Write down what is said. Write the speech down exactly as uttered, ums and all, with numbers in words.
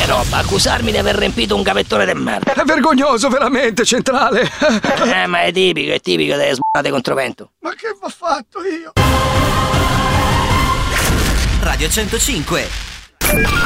roba, accusarmi di aver riempito un gavettone de merda. È vergognoso, veramente, Centrale. Eh, ma è tipico, è tipico delle sbate controvento. Ma che va fatto io? Radio centocinque.